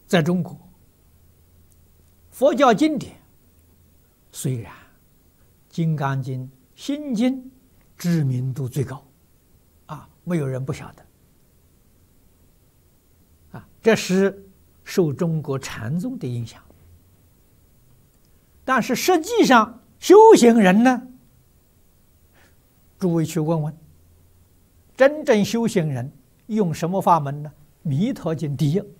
在中国，佛教经典虽然《金刚经》《心经》知名度最高，没有人不晓得，这是受中国禅宗的影响。但是实际上，修行人呢，诸位去问问，真正修行人用什么法门呢？弥陀经第一，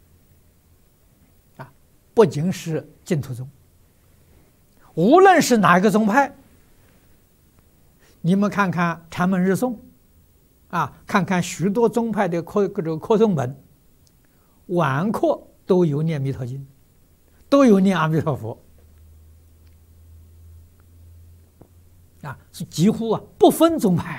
不仅是净土宗，无论是哪个宗派，你们看看禅门日诵，看看许多宗派的课诵本，晚课都有念弥陀经，都有念阿弥陀佛，是几乎不分宗派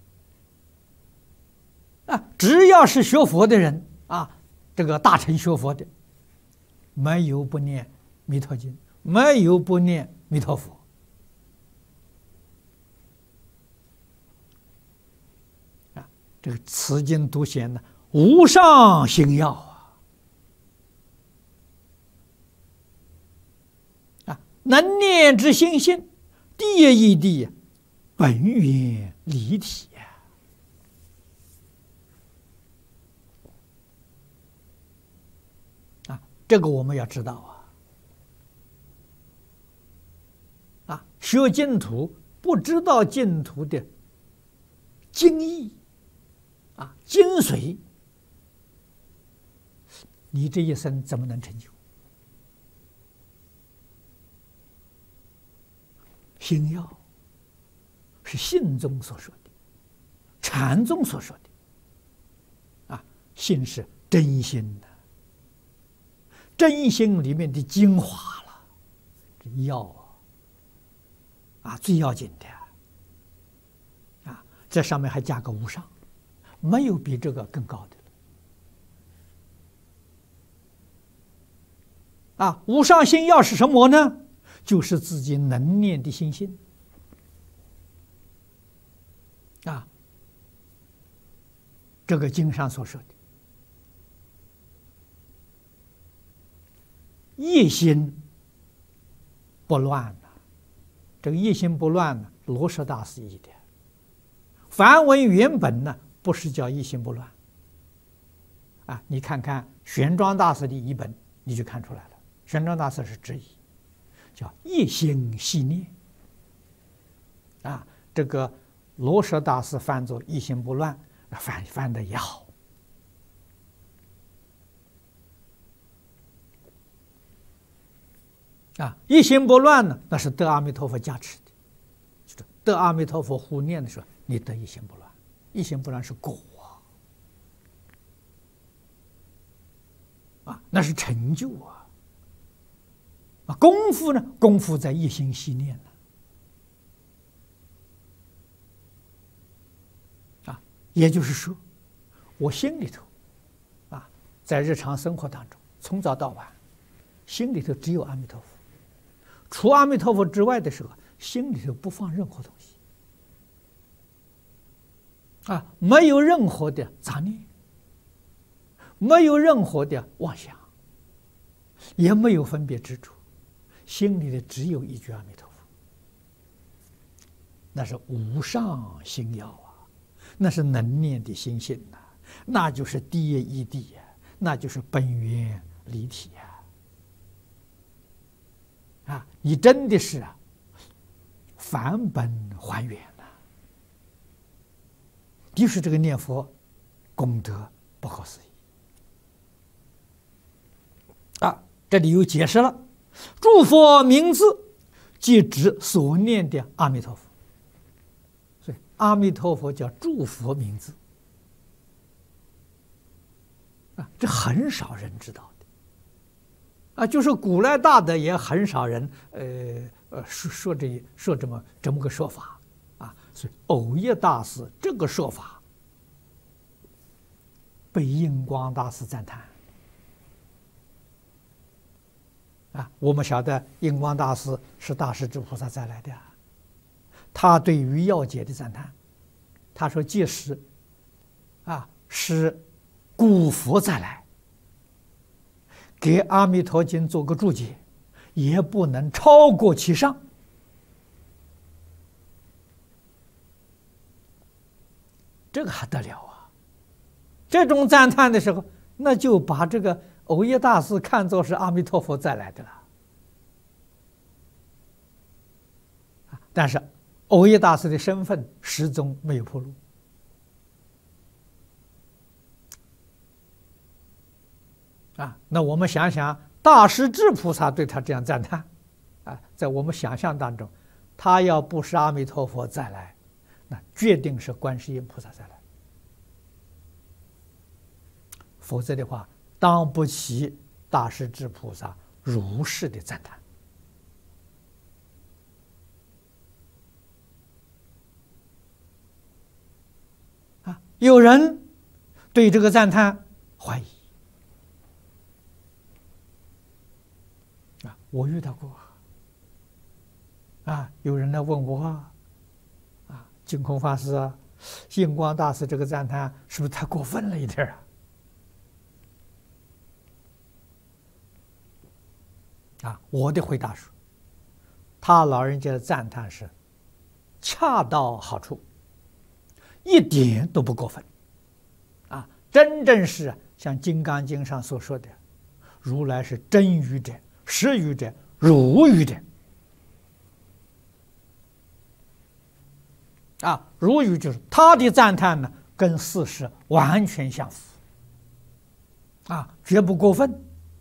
了，只要是学佛的人这个大乘学佛的，没有不念弥陀经，没有不念弥陀佛。这个此经独显呢，无上心要能念之心性，第一义谛，本源离体这个我们要知道学净土不知道净土的精义精髓，你这一生怎么能成就？心要是信宗所说的，禅宗所说的信是真心的，真心里面的精华了，这要最要紧的这上面还加个无上，没有比这个更高的无上心要是什么呢？就是自己能念的心性这个经上所说的一心不乱这个一心不乱呢，罗什大师译的。梵文原本呢，不是叫一心不乱你看看玄奘大师的译本，你就看出来了。玄奘大师是直译，叫一心系念这个罗什大师翻作一心不乱，翻的也好一心不乱呢，那是得阿弥陀佛加持的，就是得阿弥陀佛护念的时候，你得一心不乱，一心不乱是果那是成就功夫呢？功夫在一心系念也就是说，我心里头在日常生活当中，从早到晚，心里头只有阿弥陀佛。除阿弥陀佛之外的时候，心里头不放任何东西没有任何的杂念，没有任何的妄想，也没有分别执着，心里的只有一句阿弥陀佛，那是无上心要那是能念的心性那就是第一义谛那就是本源离体你真的是返本还原的确这个念佛功德不可思议这里又解释了，诸佛名字即指所念的阿弥陀佛，所以阿弥陀佛叫诸佛名字这很少人知道的就是古来大德也很少人说这么个说法所以藕益大师这个说法被印光大师赞叹我们晓得印光大师是大势至菩萨再来的他对于要解的赞叹，他说即使是古佛再来， 给《阿弥陀经》做个注解，也不能超过其上。这个还得了啊！这种赞叹的时候，那就把这个藕益大师看作是阿弥陀佛再来的了。但是藕益大师的身份始终没有暴露。那我们想想，大势至菩萨对他这样赞叹，在我们想象当中，他要不是阿弥陀佛再来，那决定是观世音菩萨再来，否则的话，当不起大势至菩萨如是的赞叹。有人对这个赞叹怀疑。我遇到过有人来问我净空法师印光大师这个赞叹是不是太过分了一点我的回答是，他老人家的赞叹是恰到好处，一点都不过分真正是像《金刚经》上所说的，如来是真语者、实语者、如语者如语就是他的赞叹呢，跟事实完全相符绝不过分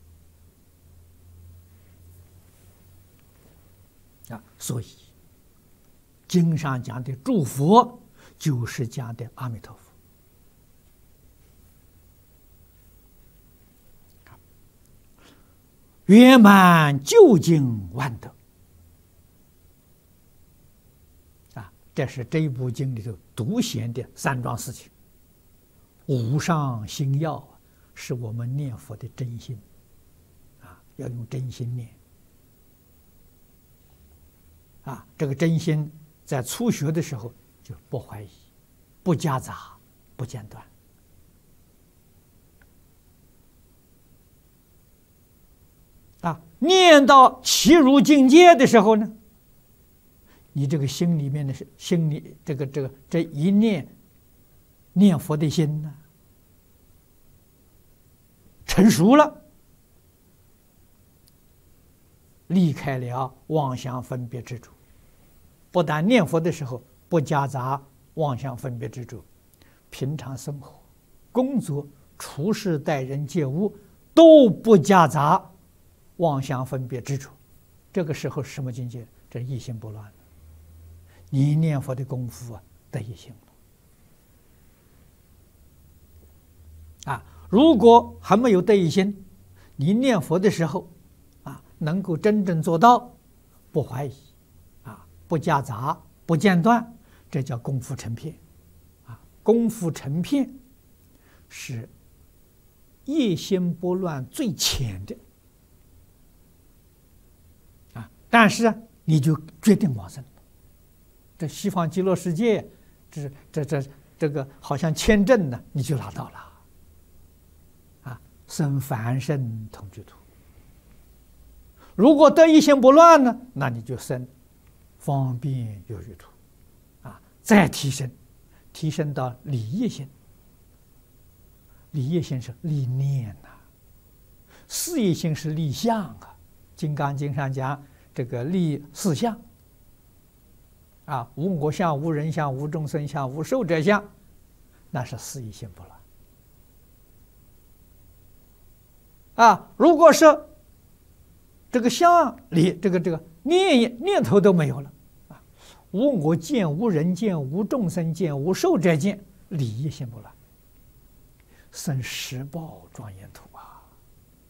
所以经上讲的诸佛就是讲的阿弥陀佛。圆满究竟万德这是这部经里头独显的三桩事情。无上心要是我们念佛的真心要用真心念这个真心在初学的时候就不怀疑、不夹杂、不间断念到其如境界的时候呢，你这个心里面的心里这一念念佛的心呢，成熟了，离开了妄想分别执着。不但念佛的时候不夹杂妄想分别执着，平常生活、工作、处事、待人接物都不夹杂妄想分别执着。这个时候是什么境界？这一心不乱了。你念佛的功夫得一心了如果还没有得一心，你念佛的时候能够真正做到不怀疑不夹杂、不间断，这叫功夫成片功夫成片是一心不乱最浅的但是你就决定往生。这西方极乐世界这个好像签证呢，你就拿到了生凡身同居土。如果得一心不乱呢，那你就生方便有余土再提升到理业心。理业心是立念事业心是立相金刚经上讲这个立四相无我相、无人相、无众生相、无寿者相，那是事业心不乱如果是这个相里这个念头都没有了无我见、无人见、无众生见、无寿者见，理业心不乱，生十报庄严土